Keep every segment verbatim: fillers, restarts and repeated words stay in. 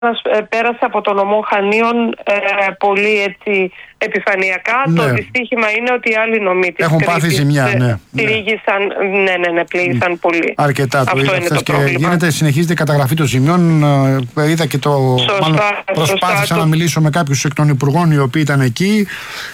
πέρασε από το νομό Χανίων ε, πολύ έτσι επιφανειακά. Ναι. Το δυστύχημα είναι ότι οι άλλοι νομοί της έχουν πάθει ζημιά, ναι. Πλήγησαν, ναι, ναι, ναι, πλήγησαν mm. πολύ. Αρκετά. Το αυτό είναι το και πρόβλημα. γίνεται, συνεχίζεται η καταγραφή των ζημιών. Είδα και το. Σωστά, μάλλον προσπάθησα σωστά, να το... μιλήσω με κάποιους εκ των υπουργών οι οποίοι ήταν εκεί.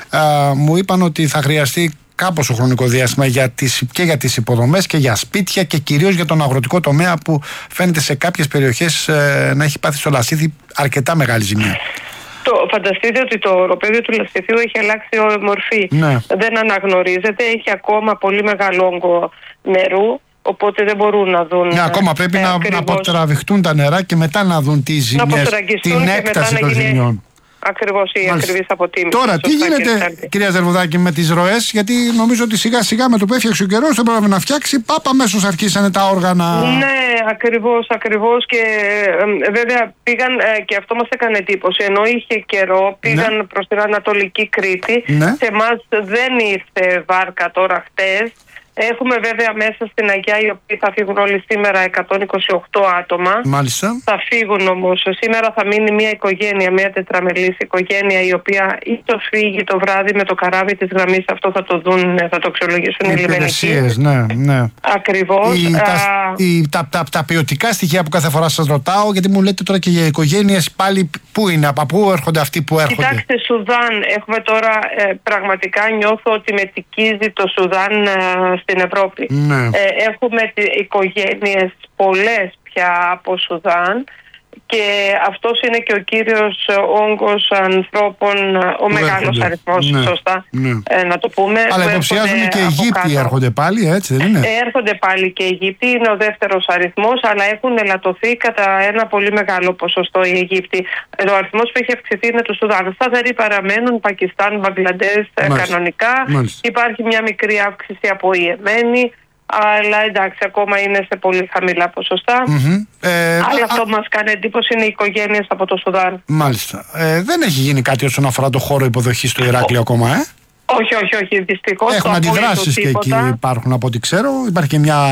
Α, μου είπαν ότι θα χρειαστεί κάπως χρονικό διάστημα για τις, και για τις υποδομές και για σπίτια και κυρίως για τον αγροτικό τομέα που φαίνεται σε κάποιες περιοχές ε, να έχει πάθει στο Λασίθι αρκετά μεγάλη ζημιά. Το, φανταστείτε ότι το οροπέδιο του Λασιθίου έχει αλλάξει μορφή. Ναι. Δεν αναγνωρίζεται, έχει ακόμα πολύ μεγάλο όγκο νερού, οπότε δεν μπορούν να δουν. Ναι, ακόμα πρέπει ε, να, να αποτραβηχτούν τα νερά και μετά να δουν τις ζημιές, την έκταση των γίνει... ζημιών. Ακριβώς, η ακριβής αποτίμηση. Τώρα, τι γίνεται, κυρία Ζερβουδάκη, με τις ροές, γιατί νομίζω ότι σιγά σιγά με το που έφτιαξε ο καιρός δεν πρέπει να φτιάξει. Πάπα αμέσως αρχίσανε τα όργανα. Ναι, ακριβώς, ακριβώς. Και ε, βέβαια πήγαν, ε, και αυτό μας έκανε εντύπωση. Ενώ είχε καιρό, πήγαν ναι. προς την Ανατολική Κρήτη. Ναι. Σε εμάς δεν ήρθε βάρκα τώρα χτες. Έχουμε βέβαια μέσα στην Αγιά, οι οποίοι θα φύγουν όλοι σήμερα, εκατόν είκοσι οκτώ άτομα. Μάλιστα. Θα φύγουν όμως. Σήμερα θα μείνει μια οικογένεια, μια τετραμελής οικογένεια, η οποία ίσως φύγει το βράδυ με το καράβι της γραμμής. Αυτό θα το δουν, θα το αξιολογήσουν οι λιμενικοί. Ναι, ναι. Ακριβώς. Η, τα, η, τα, τα, τα ποιοτικά στοιχεία που κάθε φορά σας ρωτάω, γιατί μου λέτε τώρα και για οικογένειες, πάλι πού είναι, από πού έρχονται αυτοί που έρχονται. Κοιτάξτε, Σουδάν. Έχουμε τώρα, ε, πραγματικά νιώθω ότι με τικίζει το Σουδάν ε, στην Ευρώπη. Ναι. Ε, έχουμε οικογένειες πολλές πια από Σουδάν και αυτός είναι και ο κύριος όγκος ανθρώπων, ο μεγάλος αριθμός, ναι. Σωστά, ναι. Ε, να το πούμε. Αλλά υποψιάζουν και οι Αιγύπτιοι έρχονται πάλι, έτσι δεν είναι? Ε, έρχονται πάλι και οι Αιγύπτιοι, είναι ο δεύτερος αριθμός, αλλά έχουν ελαττωθεί κατά ένα πολύ μεγάλο ποσοστό οι Αιγύπτιοι. Ο αριθμός που έχει αυξηθεί είναι του Σουδάν. Σταθεροί παραμένουν Πακιστάν, Μπαγκλαντές, κανονικά. Μάλιστα. Υπάρχει μια μικρή αύξηση από Ιεμένη. Αλλά εντάξει, ακόμα είναι σε πολύ χαμηλά ποσοστά. Mm-hmm. Ε, Αλλά α, αυτό που μας κάνει εντύπωση είναι οι οικογένειες από το Σουδάν. Μάλιστα. Ε, δεν έχει γίνει κάτι όσον αφορά το χώρο υποδοχής στο Ηράκλειο ακόμα, ε? Όχι, όχι, όχι. Δυστυχώς. Έχουν αντιδράσεις και εκεί υπάρχουν από ό,τι ξέρω. Υπάρχει και μια.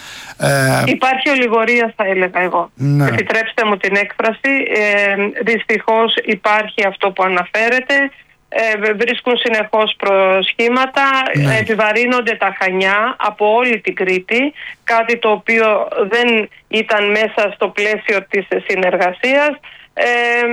Ε... Υπάρχει ολιγορία, θα έλεγα εγώ. Ναι. Επιτρέψτε μου την έκφραση. Ε, δυστυχώς υπάρχει αυτό που αναφέρεται. Ε, βρίσκουν συνεχώς προσχήματα, ναι. Επιβαρύνονται τα Χανιά από όλη την Κρήτη, κάτι το οποίο δεν ήταν μέσα στο πλαίσιο της συνεργασίας. Ε,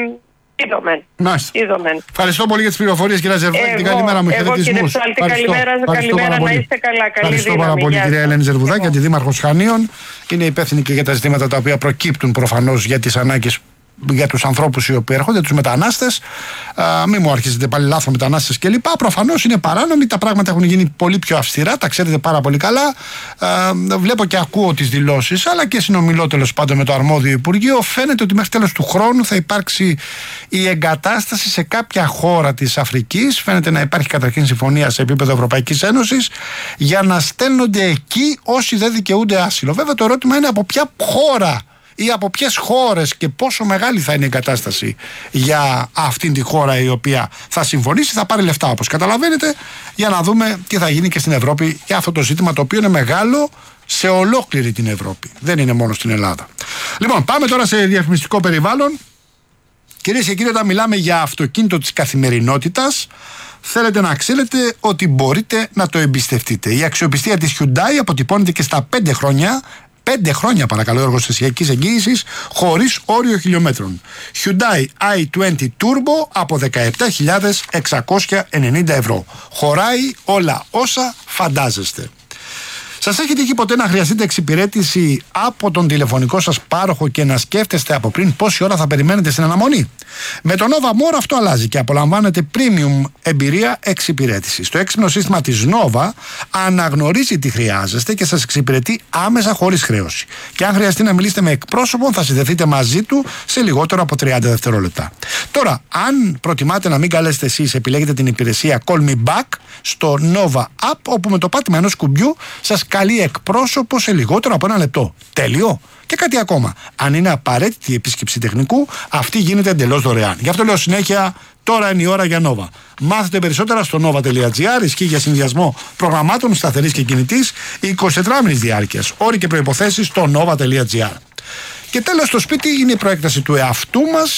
είδομεν. Είδομεν. Ευχαριστώ πολύ για τις πληροφορίες, κυρία Ζερβουδάκη. Την καλημέρα μου, χαιρετισμούς. Εγώ, κύριε Ψάλτη, καλημέρα, καλημέρα, να είστε καλά. Καλή Ευχαριστώ δύναμη. πάρα πολύ, κυρία Ελένη Ζερβουδάκη, αντιδήμαρχος Χανίων. Είναι υπεύθυνη και για τα ζητήματα τα οποία προκύπτουν προφανώς για τις ανάγκες για τους ανθρώπους οι οποίοι έρχονται, τους μετανάστες. Α, μην μου αρχίζετε πάλι λάθος μετανάστες κλπ. Προφανώς είναι παράνομοι, τα πράγματα έχουν γίνει πολύ πιο αυστηρά, τα ξέρετε πάρα πολύ καλά. Α, βλέπω και ακούω τις δηλώσεις, αλλά και συνομιλώ τέλος πάντων με το αρμόδιο Υπουργείο. Φαίνεται ότι μέχρι τέλος του χρόνου θα υπάρξει η εγκατάσταση σε κάποια χώρα της Αφρικής. Φαίνεται να υπάρχει καταρχήν συμφωνία σε επίπεδο Ευρωπαϊκής Ένωσης για να στέλνονται εκεί όσοι δεν δικαιούνται άσυλο. Βέβαια το ερώτημα είναι από ποια χώρα ή από ποιες χώρες και πόσο μεγάλη θα είναι η εγκατάσταση για αυτήν τη χώρα η οποία θα συμφωνήσει, θα πάρει λεφτά όπως καταλαβαίνετε, για να δούμε τι θα γίνει και στην Ευρώπη για αυτό το ζήτημα το οποίο είναι μεγάλο σε ολόκληρη την Ευρώπη. Δεν είναι μόνο στην Ελλάδα. Λοιπόν, πάμε τώρα σε διαφημιστικό περιβάλλον. Κυρίες και κύριοι, όταν μιλάμε για αυτοκίνητο της καθημερινότητας, θέλετε να ξέρετε ότι μπορείτε να το εμπιστευτείτε. Η αξιοπιστία της Hyundai αποτυπώνεται και στα πέντε χρόνια. Πέντε χρόνια παρακαλώ εργοστασιακής εγγύησης χωρίς όριο χιλιόμετρων. Hyundai άι είκοσι Turbo από δεκαεπτά χιλιάδες εξακόσια ενενήντα ευρώ. Χωράει όλα όσα φαντάζεστε. Σας έχει τύχει ποτέ να χρειαστείτε εξυπηρέτηση από τον τηλεφωνικό σας πάροχο και να σκέφτεστε από πριν πόση ώρα θα περιμένετε στην αναμονή? Με το Nova More αυτό αλλάζει και απολαμβάνετε premium εμπειρία εξυπηρέτησης. Το έξυπνο σύστημα της Nova αναγνωρίζει τι χρειάζεστε και σας εξυπηρετεί άμεσα χωρίς χρέωση. Και αν χρειαστεί να μιλήσετε με εκπρόσωπο, θα συνδεθείτε μαζί του σε λιγότερο από τριάντα δευτερόλεπτα. Τώρα, αν προτιμάτε να μην καλέσετε εσείς, επιλέγετε την υπηρεσία Call Me Back στο Nova App, όπου με το πάτημα ενός κουμπιού σας καλεί εκπρόσωπο σε λιγότερο από ένα λεπτό. Τέλειο. Και κάτι ακόμα. Αν είναι απαραίτητη η επίσκεψη τεχνικού, αυτή γίνεται εντελώς δωρεάν. Γι' αυτό λέω συνέχεια, τώρα είναι η ώρα για Nova. Μάθετε περισσότερα στο nova τελεία gr. Ισχύει για συνδυασμό προγραμμάτων σταθερής και κινητής εικοσιτετράωρης διάρκειας. Όροι και προϋποθέσεις στο nova τελεία gr. Και τέλος, το σπίτι είναι η προέκταση του εαυτού μας